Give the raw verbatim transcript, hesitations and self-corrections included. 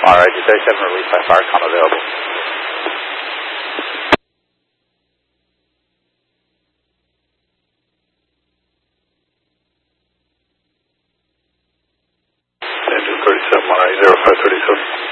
All right, thirty-seven release by Farcom available. Engine thirty-seven, one eight zero five thirty-seven.